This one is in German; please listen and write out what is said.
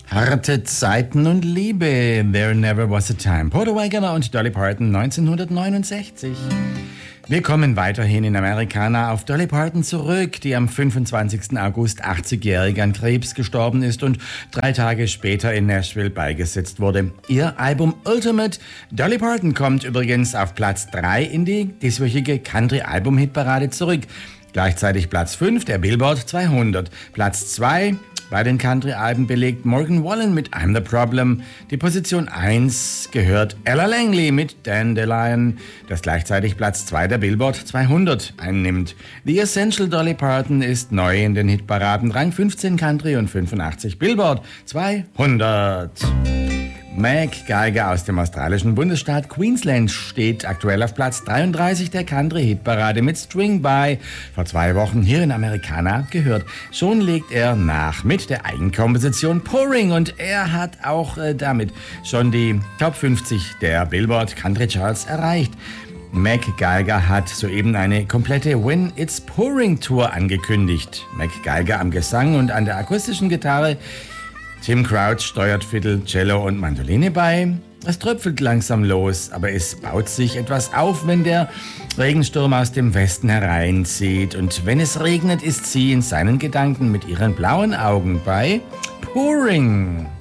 Harte Zeiten und Liebe, There Never Was a Time. Porter Wagoner und Dolly Parton 1969. Wir kommen weiterhin in Americana auf Dolly Parton zurück, die am 25. August 80-jährig an Krebs gestorben ist und 3 Tage später in Nashville beigesetzt wurde. Ihr Album Ultimate Dolly Parton kommt übrigens auf Platz 3 in die dieswöchige Country-Album-Hitparade zurück. Gleichzeitig Platz 5 der Billboard 200. Platz 2 bei den Country-Alben belegt Morgan Wallen mit I'm the Problem. Die Position 1 gehört Ella Langley mit Dandelion, das gleichzeitig Platz 2 der Billboard 200 einnimmt. The Essential Dolly Parton ist neu in den Hitparaden, Rang 15 Country und 85 Billboard 200. Mick Geiger aus dem australischen Bundesstaat Queensland steht aktuell auf Platz 33 der Country-Hitparade mit String By. Vor 2 Wochen hier in Americana gehört. Schon legt er nach mit der Eigenkomposition Pouring und er hat auch damit schon die Top 50 der Billboard Country Charts erreicht. Mick Geiger hat soeben eine komplette When It's Pouring Tour angekündigt. Mick Geiger am Gesang und an der akustischen Gitarre. Tim Crouch steuert Fiddle, Cello und Mandoline bei. Es tröpfelt langsam los, aber es baut sich etwas auf, wenn der Regensturm aus dem Westen hereinzieht. Und wenn es regnet, ist sie in seinen Gedanken mit ihren blauen Augen bei Pouring.